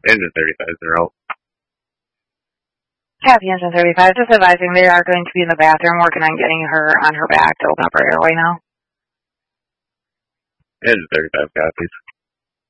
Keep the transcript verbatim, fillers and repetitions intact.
Engine thirty-fives are out. Kathy, Engine thirty-five, just advising they are going to be in the bathroom working on getting her on her back to open up her airway now. Engine thirty-five copies.